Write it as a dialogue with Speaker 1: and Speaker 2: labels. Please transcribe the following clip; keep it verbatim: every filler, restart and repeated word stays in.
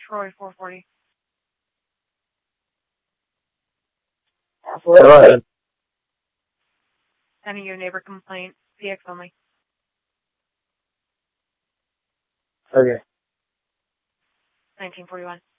Speaker 1: Troy four forty.
Speaker 2: Go ahead.
Speaker 1: Sending you a neighbor complaint. P X only.
Speaker 2: Okay.
Speaker 1: nineteen forty-one.